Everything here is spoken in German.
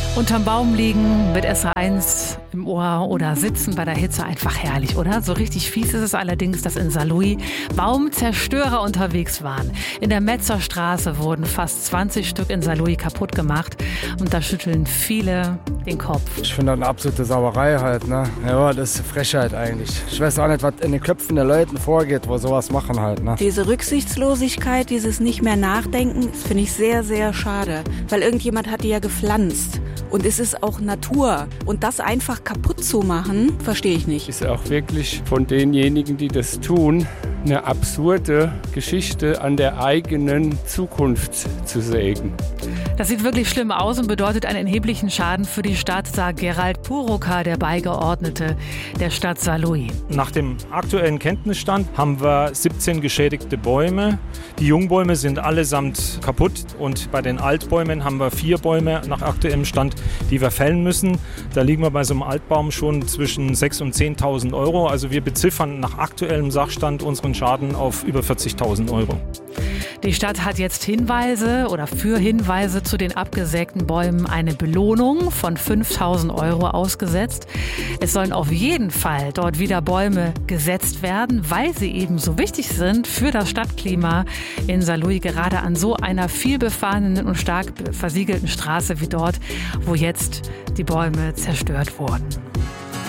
Unterm Baum liegen mit SR1 im Ohr oder sitzen bei der Hitze, einfach herrlich, oder? So richtig fies ist es allerdings, dass in Saarlouis Baumzerstörer unterwegs waren. In der Metzerstraße wurden fast 20 Stück in Saarlouis kaputt gemacht und da schütteln viele den Kopf. Ich finde das eine absolute Sauerei halt, ne? Ja, das ist Frechheit eigentlich. Ich weiß auch nicht, was in den Köpfen der Leuten vorgeht, wo sowas machen halt, ne? Diese Rücksichtslosigkeit, dieses nicht mehr nachdenken, das finde ich sehr, sehr schade. Weil irgendjemand hat die ja gepflanzt. Und es ist auch Natur. Und das einfach kaputt zu machen, verstehe ich nicht. Ist auch wirklich von denjenigen, die das tun, eine absurde Geschichte an der eigenen Zukunft zu sägen. Das sieht wirklich schlimm aus und bedeutet einen erheblichen Schaden für die Stadt, sagt Gerald Puroka, der Beigeordnete der Stadt Saarlouis. Nach dem aktuellen Kenntnisstand haben wir 17 geschädigte Bäume. Die Jungbäume sind allesamt kaputt und bei den Altbäumen haben wir 4 Bäume nach aktuellem Stand, die wir fällen müssen. Da liegen wir bei so einem Altbaum schon zwischen 6.000 und 10.000 Euro. Also wir beziffern nach aktuellem Sachstand unseren Schaden auf über 40.000 Euro. Die Stadt hat jetzt Hinweise oder für Hinweise zu den abgesägten Bäumen eine Belohnung von 5.000 Euro ausgesetzt. Es sollen auf jeden Fall dort wieder Bäume gesetzt werden, weil sie eben so wichtig sind für das Stadtklima in Saarlouis, gerade an so einer vielbefahrenen und stark versiegelten Straße wie dort, wo jetzt die Bäume zerstört wurden.